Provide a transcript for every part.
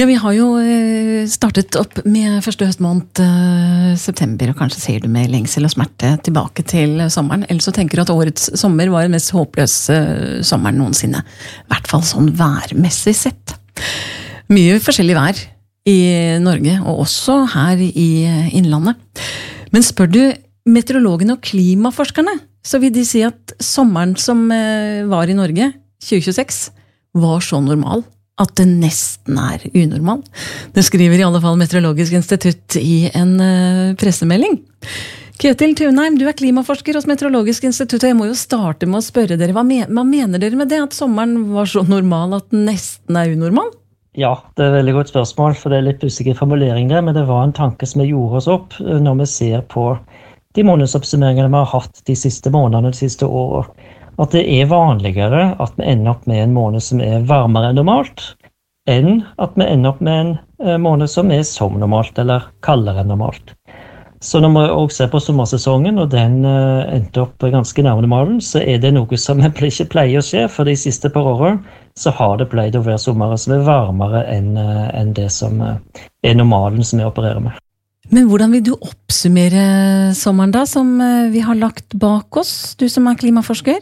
Ja, vi har jo startet opp med første høstmåned, september, og kanskje ser du med lengsel og smerte tilbake til sommeren, eller så tenker du at årets sommer var den mest håpløse sommeren noensinne. I hvert fall sånn værmessig sett. Mye forskjellig vær i Norge, og også her i innlandet. Men spør du meteorologene og klimaforskerne, så vil de si at sommeren som var i Norge, 2026, var så normal at det nesten unormal. Det skriver i alle fall Meteorologisk institutt i en pressemelding. Ketil Tunheim, du klimaforsker hos Meteorologisk institutt, og jeg må jo starte med å spørre dere, hva mener dere med det, at sommeren var så normal at den nesten unormal? Ja, det et veldig godt spørsmål, for det litt usikker formulering der, men det var en tanke som vi gjorde oss opp når vi ser på de månedsoppsummeringene vi har hatt de siste månedene, de siste årene. At det vanligere at vi ender opp med en måned som varmere enn normalt, enn at vi ender opp med en måned som som normalt, eller kaldere enn normalt. Så når vi også ser på sommersesongen, og den endte opp ganske nærmere normalen, så det noe som ikke pleier å skje, for de siste par årene så har det pleid å være sommer som varmere enn det som normalen som vi opererer med. Men hvordan vil du oppsummere sommeren da, som vi har lagt bak oss, du som klimaforsker?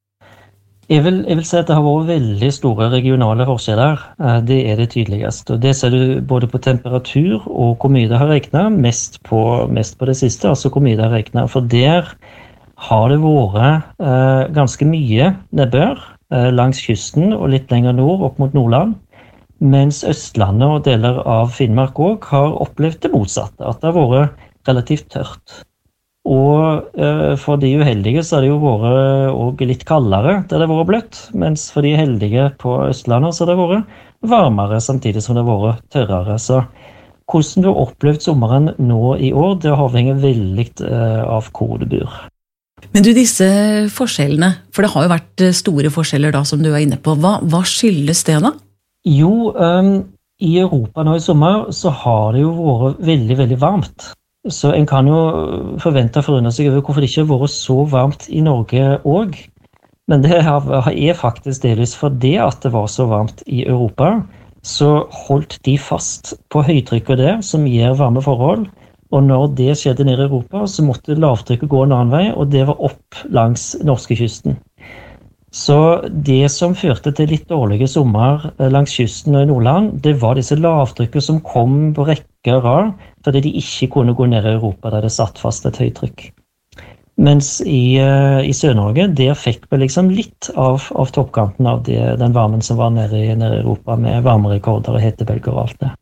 Jeg vil si at det har vært veldig store regionale forskjeller. Det det tydeligste. Og det ser du både på temperatur og hvor mye det har regnet, mest på det siste, altså hvor mye det har regnet. For der har det vært ganske mye nedbør langs kysten og litt lenger nord, opp mot Nordland. Mens Østlandet og deler av Finnmark også har opplevd det motsatte, at det har vært relativt tørt. Og for de uheldige så har det jo vært også litt kaldere der det har vært bløtt, mens for de heldige på Østlandet så har det vært varmere samtidig som det har vært tørrere. Så hvordan du har opplevd sommeren nå i år, det avhenger veldig av hvor du bor. Men du, disse forskjellene, for det har jo vært store forskjeller da som du inne på, hva skyldes det da? Jo, i Europa nå i sommer så har det jo vært veldig, veldig varmt. Så en kan jo forvente å forundre seg over hvorfor det ikke har vært så varmt i Norge også. Men det faktisk delvis fordi at det var så varmt i Europa, så holdt de fast på høytrykket der, som gir varme forhold. Og når det skjedde nede i Europa, så måtte lavtrykket gå en annen vei, og det var opp langs norskekysten. Så det som førte til litt dårlige sommer langs kysten og i Nordland, det var disse lavtrykker som kom på rekke og rad, fordi de ikke kunne gå ned i Europa der det satt fast et høytrykk. Mens i Sør-Norge, der fikk vi liksom litt av toppkanten av den varmen som var nede i Europa, med varmerekorder og hetebølger og alt det.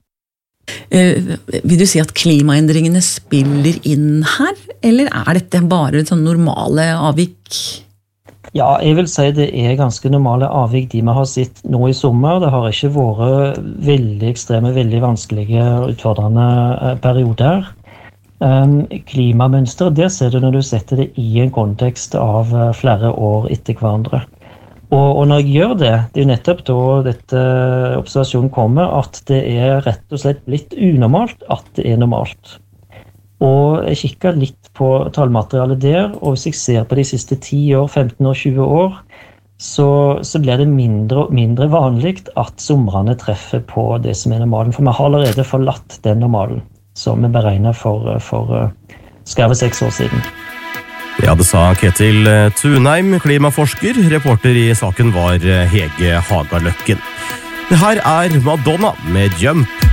Vil du si at klimaendringene spiller inn her, eller dette bare sånn normale avvik? Ja, jeg vil si det ganske normale avvik de vi har sett nå i sommer. Det har ikke vært veldig ekstreme, veldig vanskelige og utfordrende perioder. Klimamønster, det ser du når du setter det i en kontekst av flere år etter hverandre. Og når jeg gjør det jo nettopp da dette observasjonen kommer, at det rett og slett blitt unormalt at det normalt. Og jeg kikker litt på tallmaterialet der, og hvis jeg ser på de siste 10 år, 15 år, 20 år, så blir det mindre og mindre vanlig at somrene treffer på det som normalen. For vi har allerede forlatt den normalen, som vi beregnet for skarve 6 år siden. Ja, det sa Ketil Tunheim, klimaforsker. Reporter i saken var Hege Hagaløkken. Det her Madonna med Jump.